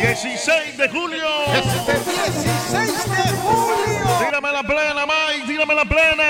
16 de julio. Este 16 de julio. Tírame la plena, Mike, tírame la plena.